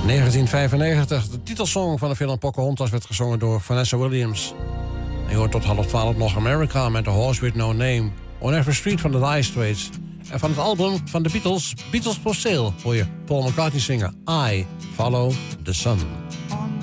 1995, de titelsong van de film Pocahontas werd gezongen door Vanessa Williams. En je hoort tot 11:30 nog America met The Horse With No Name, On Every Street van de Dire Straits. En van het album van de Beatles, Beatles for Sale, hoor je Paul McCartney zingen I Follow the Sun.